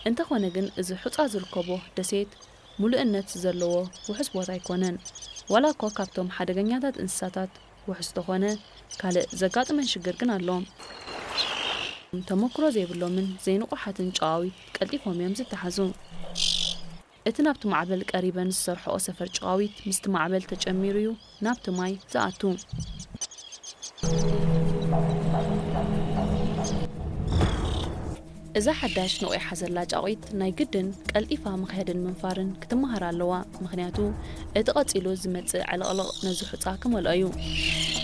እንተኾነ ግን እዚ ሑጻ ዝርከቦ ደሴት ሙሉእነት ዘለዎ ውሕስ ቦታ ኣይኮነን ወላ እኳ ካብቶም ሓደገኛታት እንስሳታት ውሕስ ተኾነ ካልእ ዘጋጥመን ሽግር ግን ኣሎ ተመክሮ ዘይብሎምን ዘይንቑሓትን ጨዋዊት ቀልጢፎም እዮም ዝተሓዙ እቲ ናብቲ ማዕበል ቀሪበን ዝሰርሕኦ ሰፈር ጨዋዊት ምስቲ ማዕበል ተጨሚሩ እዩ ናብቲ ማይ ዝኣቱ እዛ ሓዳሽ ንቑሕ ሓዘላ ጫቒት ናይ ግድን ቀልጢፋ ምኽያድን ምንፋርን ክትመሃር ኣለዋ ምኽንያቱ እቲ ቐፂሉ ዝመጽእ ዕልቕልቕ ነዚ ሑጻ ክመልኦ እዩ